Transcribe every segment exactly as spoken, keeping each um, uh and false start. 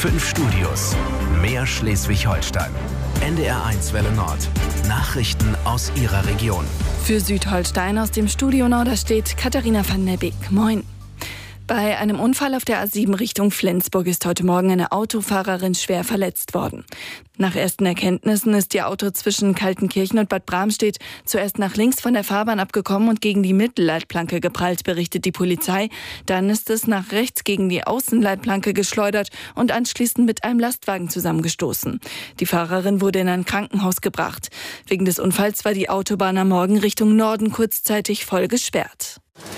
Fünf Studios. Mehr Schleswig-Holstein. N D R eins Welle Nord. Nachrichten aus Ihrer Region. Für Südholstein aus dem Studio Norderstedt Katharina van der Beek. Moin. Bei einem Unfall auf der A sieben Richtung Flensburg ist heute Morgen eine Autofahrerin schwer verletzt worden. Nach ersten Erkenntnissen ist ihr Auto zwischen Kaltenkirchen und Bad Bramstedt zuerst nach links von der Fahrbahn abgekommen und gegen die Mittelleitplanke geprallt, berichtet die Polizei. Dann ist es nach rechts gegen die Außenleitplanke geschleudert und anschließend mit einem Lastwagen zusammengestoßen. Die Fahrerin wurde in ein Krankenhaus gebracht. Wegen des Unfalls war die Autobahn am Morgen Richtung Norden kurzzeitig voll gesperrt.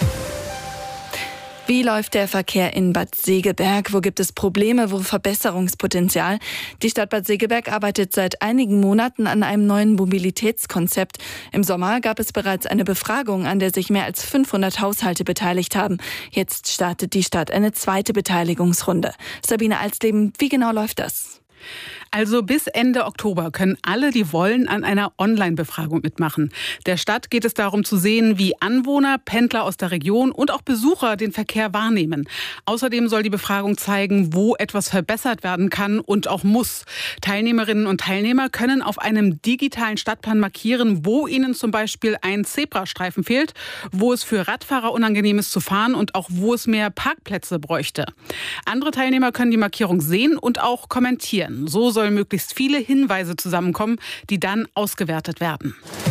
Wie läuft der Verkehr in Bad Segeberg? Wo gibt es Probleme? Wo Verbesserungspotenzial? Die Stadt Bad Segeberg arbeitet seit einigen Monaten an einem neuen Mobilitätskonzept. Im Sommer gab es bereits eine Befragung, an der sich mehr als fünfhundert Haushalte beteiligt haben. Jetzt startet die Stadt eine zweite Beteiligungsrunde. Sabine Alsleben, wie genau läuft das? Also bis Ende Oktober können alle, die wollen, an einer Online-Befragung mitmachen. Der Stadt geht es darum zu sehen, wie Anwohner, Pendler aus der Region und auch Besucher den Verkehr wahrnehmen. Außerdem soll die Befragung zeigen, wo etwas verbessert werden kann und auch muss. Teilnehmerinnen und Teilnehmer können auf einem digitalen Stadtplan markieren, wo ihnen zum Beispiel ein Zebrastreifen fehlt, wo es für Radfahrer unangenehm ist zu fahren und auch wo es mehr Parkplätze bräuchte. Andere Teilnehmer können die Markierung sehen und auch kommentieren. So sollen möglichst viele Hinweise zusammenkommen, die dann ausgewertet werden.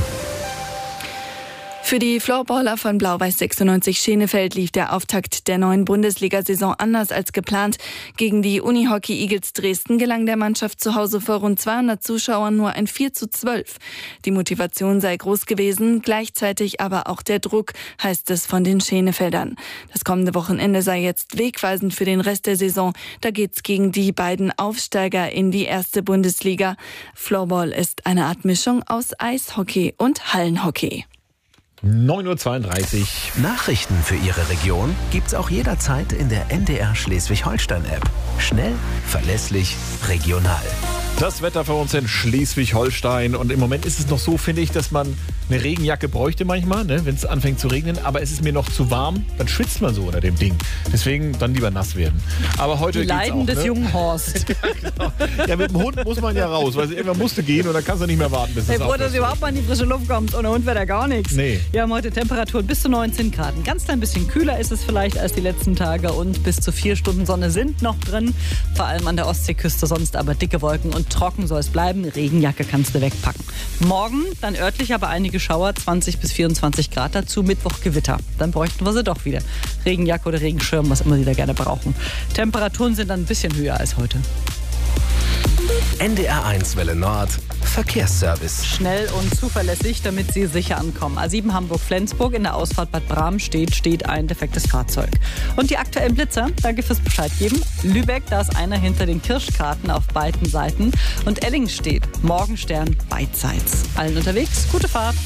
Für die Floorballer von Blau-Weiß sechsundneunzig Schenefeld lief der Auftakt der neuen Bundesliga-Saison anders als geplant. Gegen die Unihockey Eagles Dresden gelang der Mannschaft zu Hause vor rund zweihundert Zuschauern nur ein vier zu zwölf. Die Motivation sei groß gewesen, gleichzeitig aber auch der Druck, heißt es von den Schenefeldern. Das kommende Wochenende sei jetzt wegweisend für den Rest der Saison. Da geht's gegen die beiden Aufsteiger in die erste Bundesliga. Floorball ist eine Art Mischung aus Eishockey und Hallenhockey. neun Uhr zweiunddreißig. Nachrichten für Ihre Region gibt's auch jederzeit in der N D R Schleswig-Holstein-App. Schnell, verlässlich, regional. Das Wetter für uns in Schleswig-Holstein. Und im Moment ist es noch so, finde ich, dass man eine Regenjacke bräuchte manchmal, ne, wenn es anfängt zu regnen. Aber es ist mir noch zu warm, dann schwitzt man so unter dem Ding. Deswegen dann lieber nass werden. Aber heute Die geht's Leiden auch, des ne? jungen Horst. Ja, genau. Ja, mit dem Hund muss man ja raus, weil irgendwann musste gehen und dann kannst du nicht mehr warten, bis Hey, es Bruder, dass du aufhört. überhaupt mal in die frische Luft kommst. Ohne Hund wäre da gar nichts. Nee. Wir haben heute Temperaturen bis zu neunzehn Grad. Ein ganz klein bisschen kühler ist es vielleicht als die letzten Tage und bis zu vier Stunden Sonne sind noch drin. Vor allem an der Ostseeküste, sonst aber dicke Wolken und trocken soll es bleiben. Regenjacke kannst du wegpacken. Morgen dann örtlich aber einige Schauer, zwanzig bis vierundzwanzig Grad dazu, Mittwoch Gewitter. Dann bräuchten wir sie doch wieder. Regenjacke oder Regenschirm, was immer Sie da gerne brauchen. Temperaturen sind dann ein bisschen höher als heute. N D R eins Welle Nord. Verkehrsservice. Schnell und zuverlässig, damit Sie sicher ankommen. A sieben Hamburg-Flensburg in der Ausfahrt Bad Bramstedt steht ein defektes Fahrzeug. Und die aktuellen Blitzer, danke fürs Bescheid geben. Lübeck, da ist einer hinter den Kirschkarten auf beiden Seiten. Und Elling steht Morgenstern beidseits. Allen unterwegs, gute Fahrt.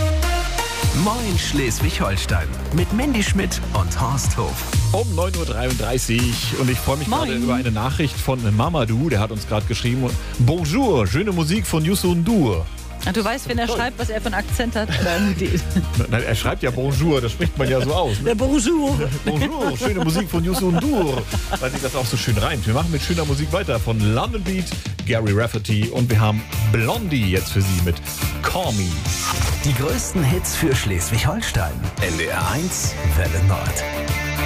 Moin Schleswig-Holstein. Mit Mandy Schmidt und Horst Hof. Um neun Uhr dreiunddreißig und ich freue mich Moin. gerade über eine Nachricht von Mamadou, der hat uns gerade geschrieben. Bonjour, schöne Musik von Youssou N'Dour. Du weißt, wenn er schreibt, was er für einen Akzent hat? Nein, er schreibt ja Bonjour, das spricht man ja so aus. Ne? Der Bonjour. Bonjour, schöne Musik von Youssou N'Dour, weil sich das auch so schön reimt. Wir machen mit schöner Musik weiter von London Beat, Gary Rafferty und wir haben Blondie jetzt für Sie mit Call Me. Die größten Hits für Schleswig-Holstein. N D R eins Welle Nord.